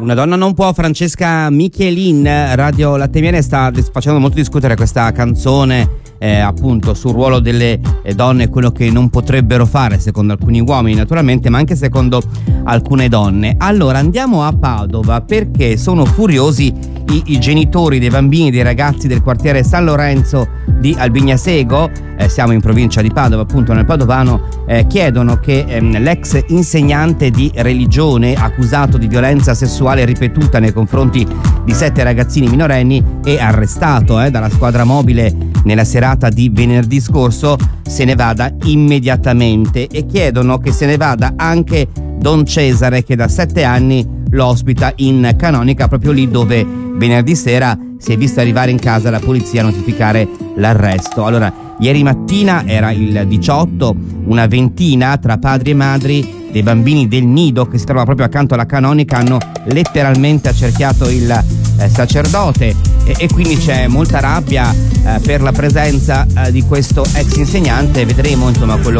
Una donna non può, Francesca Michelin, Radio Latte Miele, sta facendo molto discutere questa canzone appunto sul ruolo delle donne e quello che non potrebbero fare secondo alcuni uomini naturalmente, ma anche secondo alcune donne. Allora andiamo a Padova perché sono furiosi i genitori dei bambini, dei ragazzi del quartiere San Lorenzo di Albignasego, siamo in provincia di Padova, appunto nel Padovano, chiedono che l'ex insegnante di religione accusato di violenza sessuale ripetuta nei confronti di 7 ragazzini minorenni e arrestato dalla squadra mobile nella serata di venerdì scorso se ne vada immediatamente, e chiedono che se ne vada anche Don Cesare, che da 7 anni lo ospita in canonica proprio lì dove venerdì sera si è visto arrivare in casa la polizia a notificare l'arresto. Allora, ieri mattina era il 18, una ventina tra padri e madri dei bambini del nido che si trova proprio accanto alla canonica hanno letteralmente accerchiato il sacerdote e quindi c'è molta rabbia per la presenza di questo ex insegnante. Vedremo insomma quello